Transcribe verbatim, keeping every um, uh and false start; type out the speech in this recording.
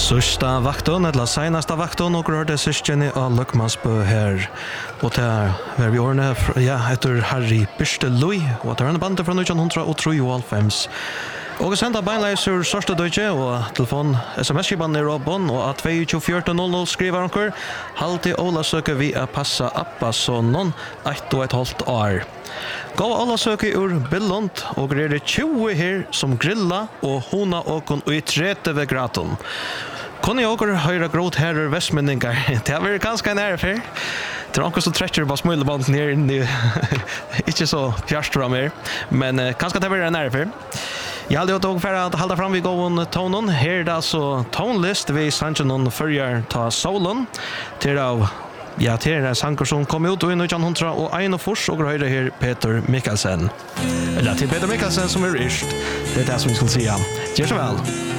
Sørsta vakton, eller senasta vakton, og rørte syskjene av Løkmansbø her. Og til her vi årene, ja, etter Harry Birste Lui, og til henne bandet fra nitten trettiotre. Og senda beinleiser sørste døgje, og telefon sms-skiban i Robon, og at to fjorton null null skriver anker, halvtid Ola søker vi a passa appa, så noen ett og et halvt år. Gå Ola søker ur Billund, og er det tjue her som grilla, og hona åkon og i trete ved graton. Kunne jeg også høyre gråt herrer vestmenninger? Det har vært ganske nære før. Det er noen som trekker bare smulebanden her inne. Ikke så fjerst fra mer, men uh, kanskje det har vært nære før. Jeg hadde jo tog for å holde frem vid gåen tonen. Her er det altså tonelist ved Sanchenon førjer ta solen. Til av, ja, til er sanger som kom ut i nitten og en og fors, og høyre her Peter Mikkelsen. Eller til Peter Mikkelsen som er rist. Det er det som vi skal si. Gjør så vel.